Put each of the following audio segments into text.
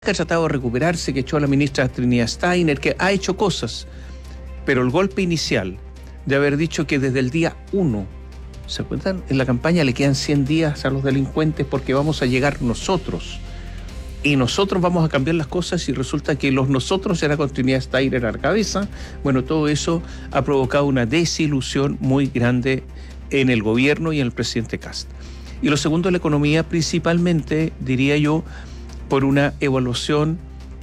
que ha tratado de recuperarse, que echó a la ministra Trinidad Steiner, que ha hecho cosas, pero el golpe inicial de haber dicho que desde el día 1, ¿se acuerdan? En la campaña le quedan 100 días a los delincuentes porque vamos a llegar nosotros y nosotros vamos a cambiar las cosas, y resulta que los nosotros era con Trinidad Steiner a la cabeza. Bueno, todo eso ha provocado una desilusión muy grande en el gobierno y en el presidente Kast. Y lo segundo, la economía, principalmente, diría yo, por una evaluación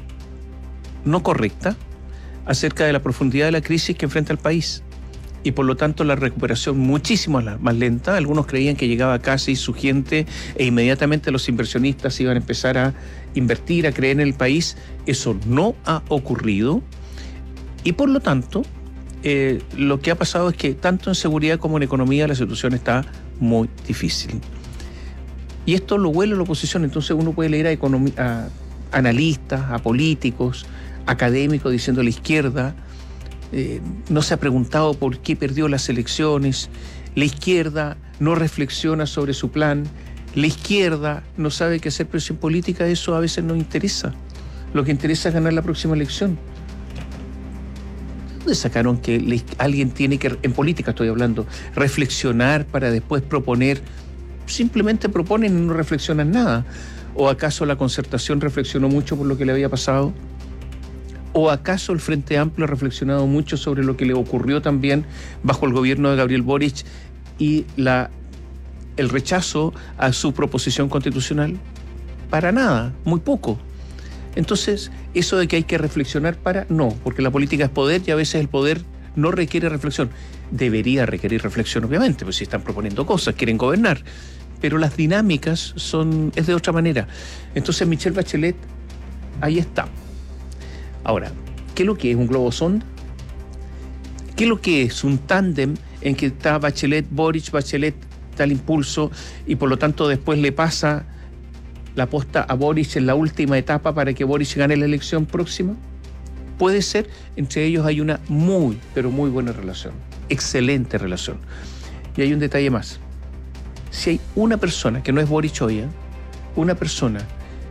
no correcta acerca de la profundidad de la crisis que enfrenta el país, y por lo tanto la recuperación muchísimo más lenta. Algunos creían que llegaba casi su gente e inmediatamente los inversionistas iban a empezar a invertir, a creer en el país. Eso no ha ocurrido, y por lo tanto lo que ha pasado es que tanto en seguridad como en economía la situación está muy difícil. Y esto lo huele la oposición. Entonces uno puede leer a analistas, a políticos, académicos diciendo: la izquierda no se ha preguntado por qué perdió las elecciones, la izquierda no reflexiona sobre su plan, la izquierda no sabe qué hacer. Pero si en política eso a veces no interesa. Lo que interesa es ganar la próxima elección. ¿Dónde sacaron que alguien tiene que, en política estoy hablando, reflexionar para después proponer? Simplemente proponen y no reflexionan nada. ¿O acaso la Concertación reflexionó mucho por lo que le había pasado? ¿O acaso el Frente Amplio ha reflexionado mucho sobre lo que le ocurrió también bajo el gobierno de Gabriel Boric y el rechazo a su proposición constitucional? Para nada, muy poco. Entonces, eso de que hay que reflexionar no, porque la política es poder y a veces el poder no requiere reflexión. Debería requerir reflexión, obviamente, pues si están proponiendo cosas, quieren gobernar, pero las dinámicas es de otra manera. Entonces Michelle Bachelet ahí está. Ahora, ¿qué es lo que es un globo sonda? ¿Qué es lo que es un tándem en que está Bachelet, Boric, Bachelet da el impulso y por lo tanto después le pasa la posta a Boric en la última etapa para que Boric gane la elección próxima? Puede ser. Entre ellos hay una muy, pero muy buena relación, excelente relación. Y hay un detalle más. Si hay una persona que no es Boric hoy, una persona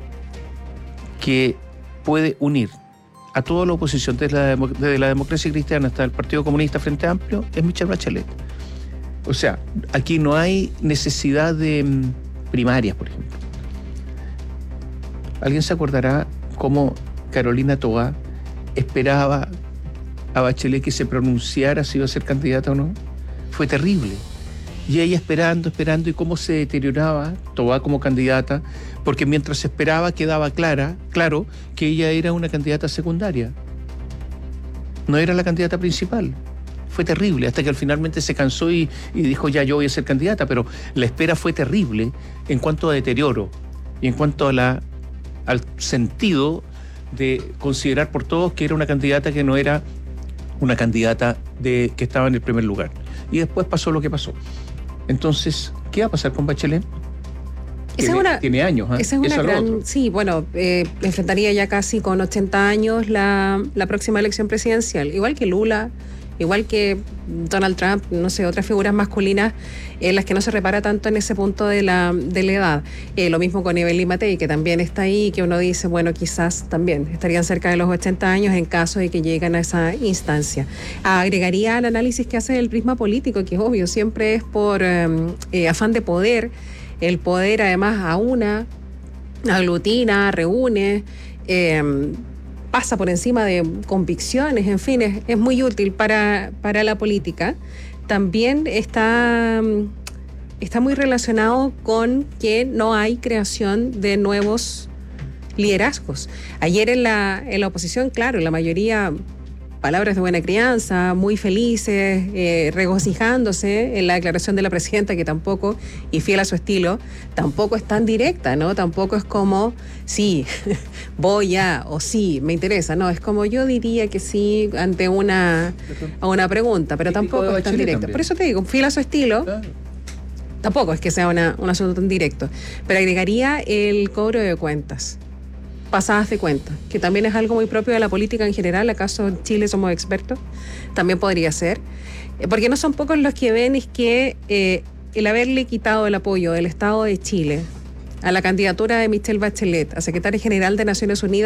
que puede unir a toda la oposición, desde la democracia cristiana hasta el Partido Comunista Frente Amplio, es Michelle Bachelet. O sea, aquí no hay necesidad de primarias, por ejemplo. ¿Alguien se acordará cómo Carolina Toá esperaba a Bachelet que se pronunciara si iba a ser candidata o no? Fue terrible. Y ella esperando, y cómo se deterioraba Toá como candidata, porque mientras esperaba quedaba claro que ella era una candidata secundaria. No era la candidata principal. Fue terrible, hasta que finalmente se cansó y dijo: ya, yo voy a ser candidata. Pero la espera fue terrible en cuanto a deterioro y en cuanto al sentido de considerar por todos que era una candidata que no era una candidata que estaba en el primer lugar. Y después pasó lo que pasó. Entonces, ¿qué va a pasar con Bachelet? Tiene años. Esa es una gran... Sí, bueno, enfrentaría ya casi con 80 años la próxima elección presidencial. Igual que Lula, igual que Donald Trump, no sé, otras figuras masculinas en las que no se repara tanto en ese punto de la edad. Lo mismo con Evelyn Matei, que también está ahí, que uno dice, bueno, quizás también estarían cerca de los 80 años en caso de que lleguen a esa instancia. Agregaría al análisis que hace el prisma político, que es obvio, siempre es por afán de poder. El poder además aglutina, reúne, pasa por encima de convicciones, en fin, es muy útil para la política. También está muy relacionado con que no hay creación de nuevos liderazgos. Ayer en la oposición, claro, la mayoría, palabras de buena crianza, muy felices, regocijándose en la declaración de la presidenta, que tampoco, y fiel a su estilo, tampoco es tan directa, ¿no? Tampoco es como, sí, voy a, o sí, me interesa, no, es como yo diría que sí ante una pregunta, pero tampoco es tan directa. También. Por eso te digo, fiel a su estilo, claro. Tampoco es que sea un asunto tan directo, pero agregaría el cobro de cuentas. Pasadas de cuenta, que también es algo muy propio de la política en general. ¿Acaso en Chile somos expertos? También podría ser, porque no son pocos los que ven es que el haberle quitado el apoyo del Estado de Chile a la candidatura de Michelle Bachelet a secretaria general de Naciones Unidas